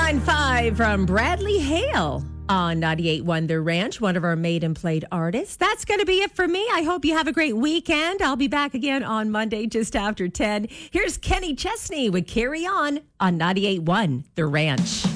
Line 5 from Bradley Hale on 98.1 The Ranch, one of our made and played artists. That's going to be it for me. I hope you have a great weekend. I'll be back again on Monday just after 10. Here's Kenny Chesney with Carry On 98.1 The Ranch.